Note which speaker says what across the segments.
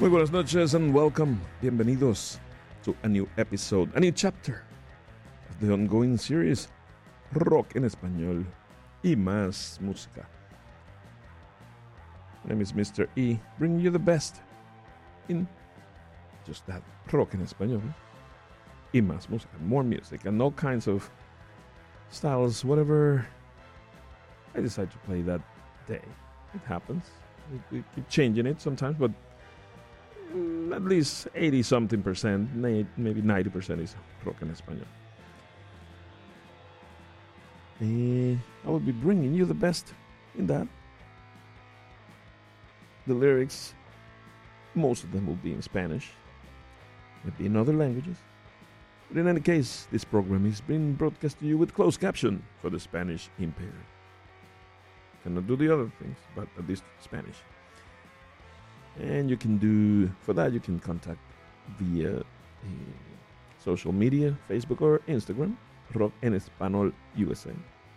Speaker 1: Muy buenas noches and welcome. Bienvenidos to a new episode, a new chapter of the ongoing series Rock en Español y Más Música. My name is Mr. E, bringing you the best in just that, rock en español y más música, more music and all kinds of styles, whatever I decide to play that day. It happens. We keep changing it sometimes, but at least 80-something%, maybe 90% is rock en español. I will be bringing you the best in that. The lyrics, most of them will be in Spanish, maybe in other languages. But in any case, this program is being broadcast to you with closed caption for the Spanish impaired. Cannot do the other things, but at least Spanish. And you can contact via social media, Facebook or Instagram, Rock en Español USA.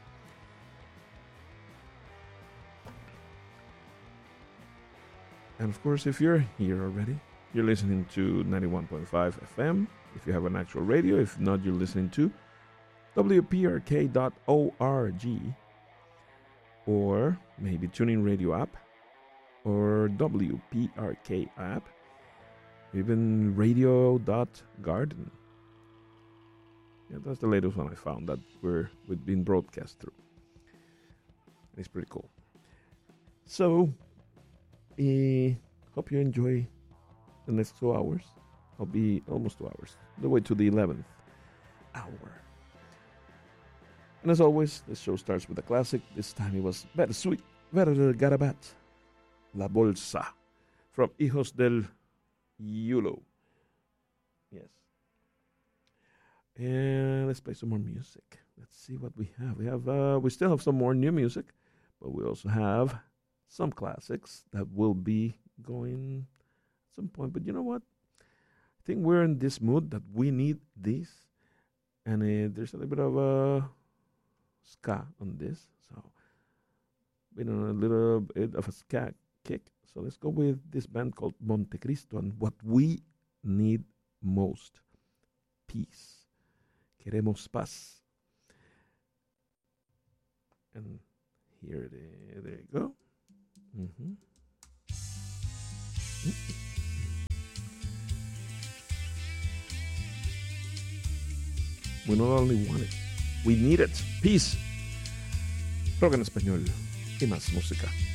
Speaker 1: And of course, if you're here already, you're listening to 91.5 FM. If you have an actual radio, if not, you're listening to WPRK.org or maybe TuneIn Radio app or WPRK app, even radio.garden. Yeah, that's the latest one I found that we've been broadcast through. It's pretty cool. So, hope you enjoy the next 2 hours. I'll be almost 2 hours, the way to the 11th hour. And as always, this show starts with a classic. This time it was Bittersweet, Verde Garabat, La Bolsa, from Hijos del Yulo. Yes. And let's play some more music. Let's see what we have. We still have some more new music, but we also have some classics that will be going at some point. But you know what? I think we're in this mood that we need this. And there's a little bit of ska on this. So, been on a little bit of a ska kick. So let's go with this band called Montecristo and what we need most. Peace. Queremos paz. And here it is. There you go. Mm-hmm. We not only want it, we need it. Peace. Rock en español y más música.